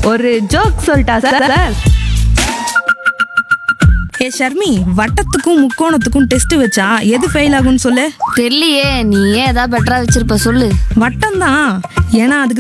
ஒரு ஜோக் சொல்லிட்டா சார். ஏ ஷர்மி, வட்டத்துக்கும் முக்கோணத்துக்கும் டெஸ்ட் வச்சா எது ஃபெயில் ஆகும்னு சொல்லு. தெரியலையே, நீ ஏன் ஏதாவது பெட்டரா வச்சிருப்ப சொல்லு. வட்டம் தான், ஏன்னா அதுக்கு